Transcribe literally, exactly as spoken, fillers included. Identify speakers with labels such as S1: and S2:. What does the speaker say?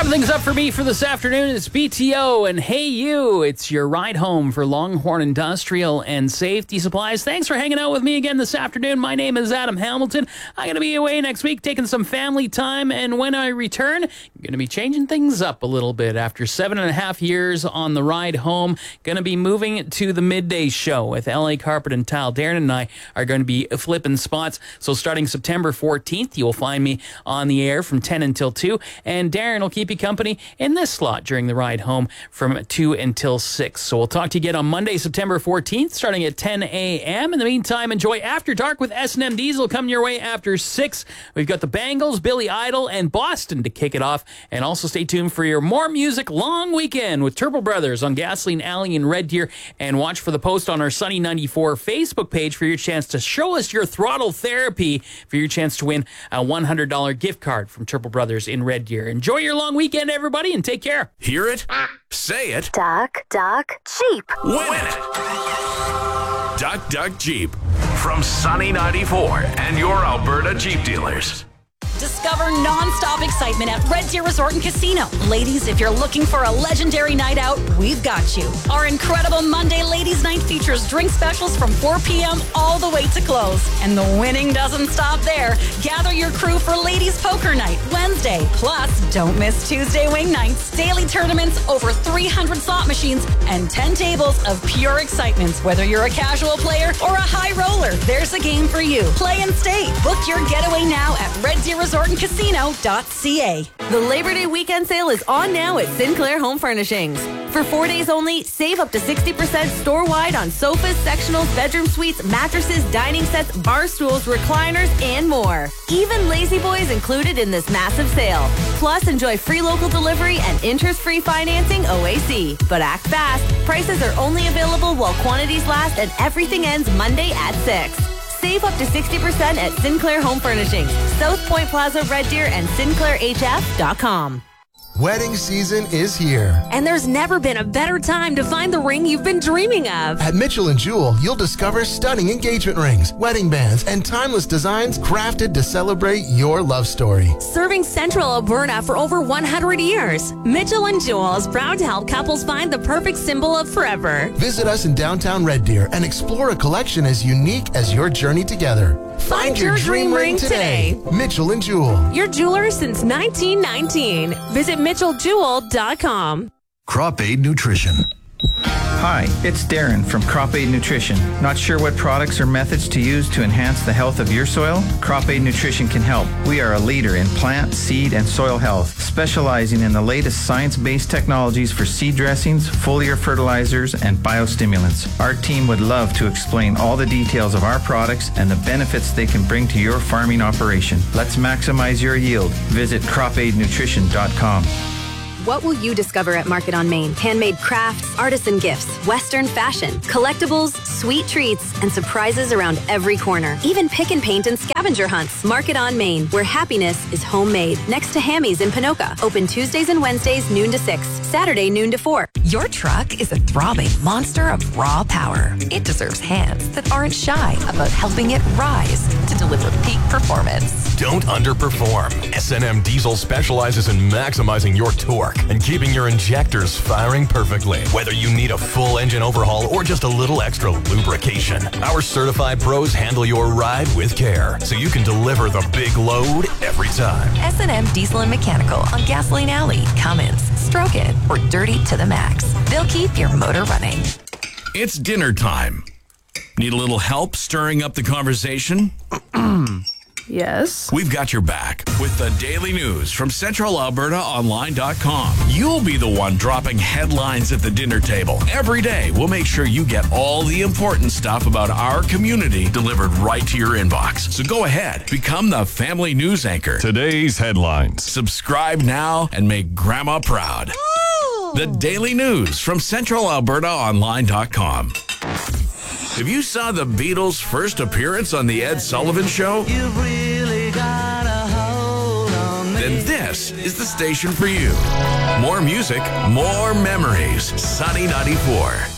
S1: Wrapping things up for me for this afternoon, it's B T O and Hey You. It's your ride home for Longhorn Industrial and Safety Supplies. Thanks for hanging out with me again this afternoon. My name is Adam Hamilton. I'm going to be away next week taking some family time, and when I return, I'm going to be changing things up a little bit. After seven and a half years on the ride home, going to be moving to the midday show with L A Carpet and Tile. Darren and I are going to be flipping spots. So starting September fourteenth, you will find me on the air from ten until two, and Darren will keep you company in this slot during the ride home from two until six. So we'll talk to you again on Monday, September fourteenth, starting at ten a.m. In the meantime, enjoy After Dark with S and M Diesel coming your way after six. We've got the Bangles, Billy Idol, and Boston to kick it off. And also stay tuned for your More Music Long Weekend with Turbo Brothers on Gasoline Alley in Red Deer. And watch for the post on our Sunny ninety-four Facebook page for your chance to show us your throttle therapy for your chance to win a one hundred dollars gift card from Turbo Brothers in Red Deer. Enjoy your long weekend, everybody, and take care.
S2: Hear it, say it,
S3: Duck, Duck, Jeep.
S2: win it. Duck, Duck, Jeep. From Sunny ninety-four and your Alberta Jeep dealers.
S4: Discover non-stop excitement at Red Deer Resort and Casino. Ladies, if you're looking for a legendary night out, we've got you. Our incredible Monday Ladies Night features drink specials from four p.m. all the way to close. And the winning doesn't stop there. Gather your crew for Ladies Poker Night Wednesday. Plus, don't miss Tuesday Wing Nights, daily tournaments, over three hundred slot machines, and ten tables of pure excitement. Whether you're a casual player or a high roller, there's a game for you. Play and stay. Book your getaway now at Red Deer Resort and Casino dot c a.
S5: The Labor Day weekend sale is on now at Sinclair Home Furnishings. For four days only, save up to sixty percent store-wide on sofas, sectionals, bedroom suites, mattresses, dining sets, bar stools, recliners, and more. Even Lazy Boy is included in this massive sale. Plus, enjoy free local delivery and interest-free financing O A C. But act fast. Prices are only available while quantities last, and everything ends Monday at six. Save up to sixty percent at Sinclair Home Furnishings, South Point Plaza, Red Deer, and Sinclair H F dot com.
S6: Wedding season is here.
S5: And there's never been a better time to find the ring you've been dreaming of.
S6: At Mitchell and Jewell, you'll discover stunning engagement rings, wedding bands, and timeless designs crafted to celebrate your love story.
S5: Serving Central Alberta for over one hundred years, Mitchell and Jewell is proud to help couples find the perfect symbol of forever.
S6: Visit us in downtown Red Deer and explore a collection as unique as your journey together.
S5: Find your dream ring today.
S6: Mitchell and Jewell.
S5: Your jeweler since nineteen nineteen. Visit Mitchell Jewell dot com.
S7: Crop Aid Nutrition.
S8: Hi, it's Darren from Crop Aid Nutrition. Not sure what products or methods to use to enhance the health of your soil? Crop Aid Nutrition can help. We are a leader in plant, seed, and soil health, specializing in the latest science-based technologies for seed dressings, foliar fertilizers, and biostimulants. Our team would love to explain all the details of our products and the benefits they can bring to your farming operation. Let's maximize your yield. Visit crop aid nutrition dot com.
S9: What will you discover at Market on Main? Handmade crafts, artisan gifts, Western fashion, collectibles, sweet treats, and surprises around every corner. Even pick and paint and scavenger hunts. Market on Main, where happiness is homemade. Next to Hammy's in Pinoca. Open Tuesdays and Wednesdays, noon to six. Saturday, noon to four.
S10: Your truck is a throbbing monster of raw power. It deserves hands that aren't shy about helping it rise to deliver peak performance.
S11: Don't underperform. S and M Diesel specializes in maximizing your torque and keeping your injectors firing perfectly. Whether you need a full engine overhaul or just a little extra lubrication, our certified pros handle your ride with care so you can deliver the big load every time.
S10: S and M Diesel and Mechanical on Gasoline Alley, Cummins, Stroke It, or Dirty to the Max. They'll keep your motor running.
S2: It's dinner time. Need a little help stirring up the conversation?
S12: Yes.
S2: We've got your back with the daily news from Central Alberta Online dot com. You'll be the one dropping headlines at the dinner table. Every day, we'll make sure you get all the important stuff about our community delivered right to your inbox. So go ahead, become the family news anchor.
S11: Today's headlines.
S2: Subscribe now and make Grandma proud. Ooh. The daily news from Central Alberta Online dot com. If you saw the Beatles' first appearance on The Ed Sullivan Show, you've really got a hold on me. Then this is the station for you. More music, more memories. Sunny ninety-four.